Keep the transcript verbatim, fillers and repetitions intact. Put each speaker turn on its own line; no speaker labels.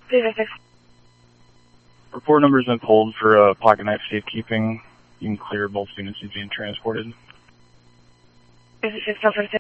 zero six.
Report number's been pulled for uh, pocket knife safekeeping. You can clear both students who's being transported.
zero six,